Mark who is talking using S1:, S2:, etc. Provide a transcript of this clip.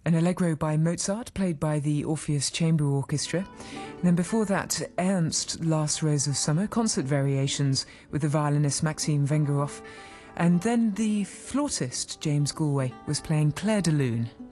S1: An Allegro by Mozart, played by the Orpheus Chamber Orchestra. And then before that, Ernst, Last Rose of Summer, concert variations with the violinist Maxime Vengerov. And then the flautist, James Galway, was playing Clair de Lune.